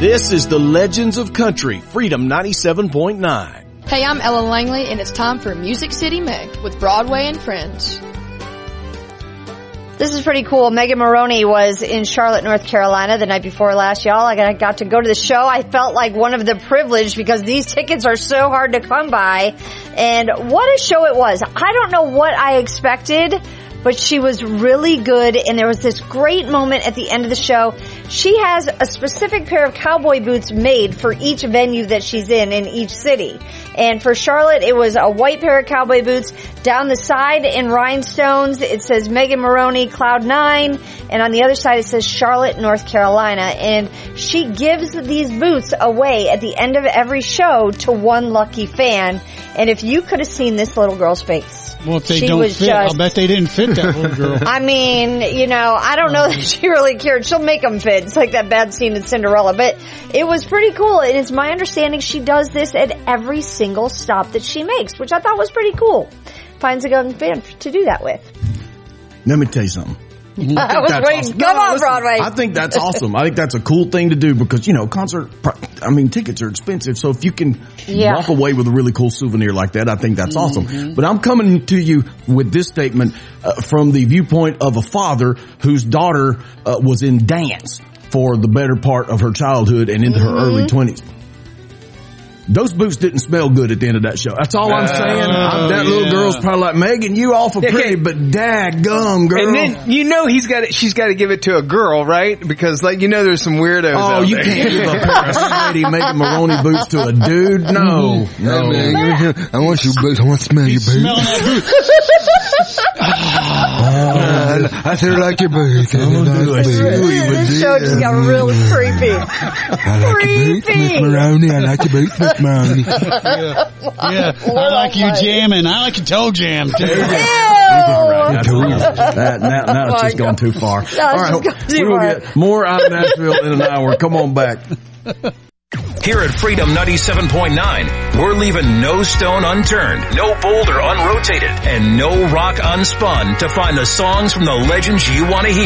This is the Legends of Country, Freedom 97.9. Hey, I'm Ellen Langley, and it's time for Music City Meg with Broadway and Friends. This is pretty cool. Megan Moroney was in Charlotte, North Carolina the night before last, y'all. I got to go to the show. I felt like one of the privileged because these tickets are so hard to come by. And what a show it was. I don't know what I expected, but she was really good, and there was this great moment at the end of the show. She has a specific pair of cowboy boots made for each venue that she's in each city. And for Charlotte, it was a white pair of cowboy boots. Down the side in rhinestones, it says Megan Moroney, Cloud 9. And on the other side, it says Charlotte, North Carolina. And she gives these boots away at the end of every show to one lucky fan. And if you could have seen this little girl's face. Well, if they don't fit, I'll bet they didn't fit that little girl. I mean, I don't know that she really cared. She'll make them fit. It's like that bad scene in Cinderella. But it was pretty cool. And it's my understanding she does this at every single stop that she makes, which I thought was pretty cool. Finds a young fan to do that with. Let me tell you something. I was waiting. Awesome. Come on, listen, Broadway. I think that's awesome. I think that's a cool thing to do because, tickets are expensive. So if you can walk away with a really cool souvenir like that, I think that's awesome. But I'm coming to you with this statement from the viewpoint of a father whose daughter was in dance for the better part of her childhood and into her early 20s. Those boots didn't smell good at the end of that show. That's all I'm saying. That little girl's probably like, Megan, you awful pretty, but daggum, girl. And then, she's got to give it to a girl, right? Because, there's some weirdos out you there. Can't give a pair of sweaty Megan Moroney boots to a dude. No. Hey, man, I want your boots. I want to smell your boots. I sure like your boots. This show just got really creepy. I like your boots, Miss Moroney. I like your boots, Miss Moroney. I like you jamming. I like your toe jam, too. Now it's just gone too far. All right, we will get more out of Nashville in an hour. Come on back. Here at Freedom 97.9, we're leaving no stone unturned, no boulder unrotated, and no rock unspun to find the songs from the legends you want to hear.